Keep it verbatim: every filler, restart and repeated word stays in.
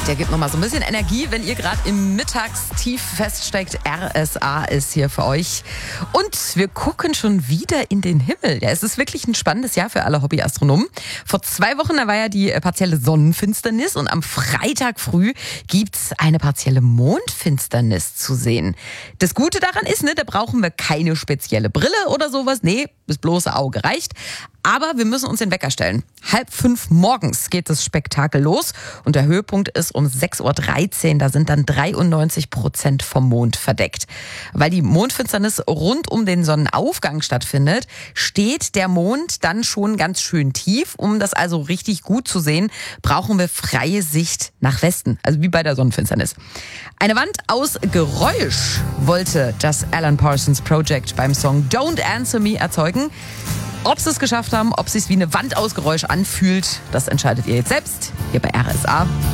Der gibt nochmal so ein bisschen Energie, wenn ihr gerade im Mittagstief feststeckt. R S A ist hier für euch. Und wir gucken schon wieder in den Himmel. Ja, es ist wirklich ein spannendes Jahr für alle Hobbyastronomen. Vor zwei Wochen, da war ja die partielle Sonnenfinsternis und am Freitag früh gibt's eine partielle Mondfinsternis zu sehen. Das Gute daran ist, ne, da brauchen wir keine spezielle Brille oder sowas. Nee, das bloße Auge reicht. Aber wir müssen uns den Wecker stellen. Halb fünf morgens geht das Spektakel los und der Höhepunkt ist um sechs Uhr dreizehn. Da sind dann dreiundneunzig Prozent vom Mond verdeckt. Weil die Mondfinsternis rund um den Sonnenaufgang stattfindet, steht der Mond dann schon ganz schön tief. Um das also richtig gut zu sehen, brauchen wir freie Sicht nach Westen, also wie bei der Sonnenfinsternis. Eine Wand aus Geräusch wollte das Alan Parsons Project beim Song Don't Answer Me erzeugen. Ob sie es geschafft haben, ob es sich wie eine Wand aus Geräusch anfühlt, das entscheidet ihr jetzt selbst hier bei R S A.